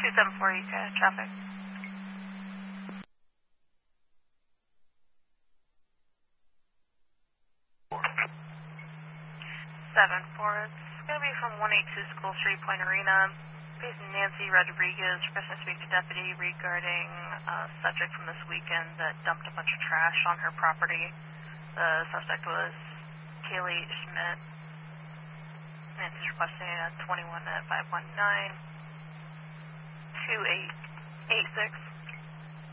274 traffic. 7-4, it's going to be from 182 School Street, Point Arena. Facing Nancy Rodriguez, requesting to speak to deputy regarding a subject from this weekend that dumped a bunch of trash on her property. The suspect was Kaylee Schmidt. Nancy's requesting a 21 at 519-2886.